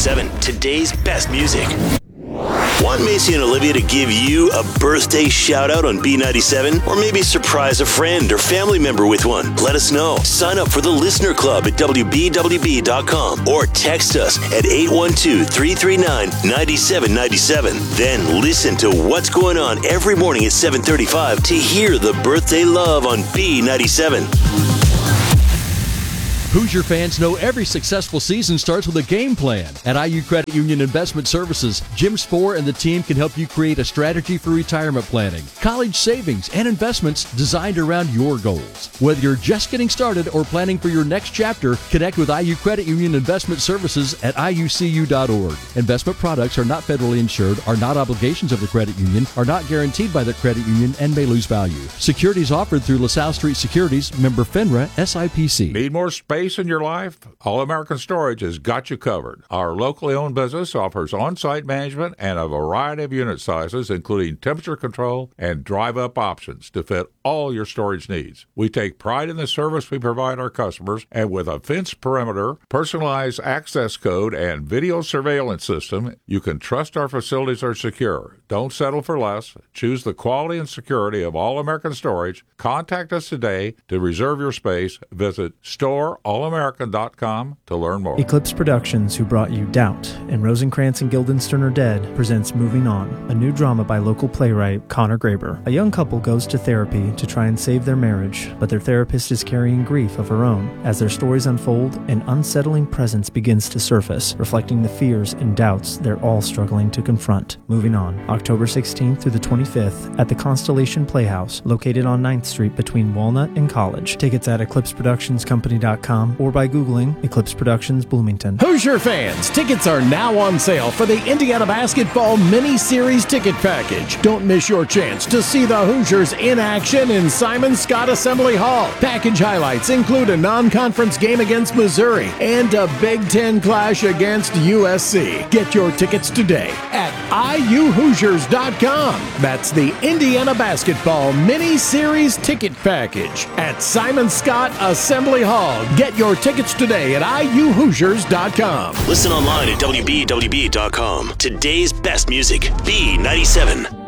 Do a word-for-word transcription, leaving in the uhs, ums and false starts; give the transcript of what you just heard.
ninety-seven, today's best music. Want Macy and Olivia to give you a birthday shout out on B ninety-seven? Or maybe surprise a friend or family member with one? Let us know. Sign up for the Listener Club at W B W B dot com or text us at eight one two, three three nine, nine seven nine seven. Then listen to what's going on every morning at seven thirty-five to hear the birthday love on B ninety-seven. Hoosier fans know every successful season starts with a game plan. At I U Credit Union Investment Services, Jim Spoor and the team can help you create a strategy for retirement planning, college savings, and investments designed around your goals. Whether you're just getting started or planning for your next chapter, connect with I U Credit Union Investment Services at I U C U dot org. Investment products are not federally insured, are not obligations of the credit union, are not guaranteed by the credit union, and may lose value. Securities offered through LaSalle Street Securities, member FINRA, S I P C. Need more space in your life? All American Storage has got you covered. Our locally owned business offers on-site management and a variety of unit sizes, including temperature control and drive-up options to fit all your storage needs. We take pride in the service we provide our customers, and with a fenced perimeter, personalized access code, and video surveillance system, you can trust our facilities are secure. Don't settle for less. Choose the quality and security of All American Storage. Contact us today to reserve your space. Visit store all american dot com to learn more. Eclipse Productions, who brought you Doubt and Rosencrantz and Guildenstern Are Dead, presents Moving On, a new drama by local playwright Connor Graber. A young couple goes to therapy to try and save their marriage, but their therapist is carrying grief of her own. As their stories unfold, an unsettling presence begins to surface, reflecting the fears and doubts they're all struggling to confront. Moving On, October sixteenth through the twenty-fifth at the Constellation Playhouse, located on ninth Street between Walnut and College. Tickets at eclipse productions company dot com or by Googling Eclipse Productions Bloomington. Hoosier fans, tickets are now on sale for the Indiana Basketball Mini-Series ticket package. Don't miss your chance to see the Hoosiers in action in Simon Scott Assembly Hall. Package highlights include a non-conference game against Missouri and a Big Ten clash against U S C. Get your tickets today at I U Hoosiers dot com. That's the Indiana Basketball Mini-Series ticket package at Simon Scott Assembly Hall. Get your tickets today at I U Hoosiers dot com. Listen online at W B W B dot com. Today's best music, B ninety-seven.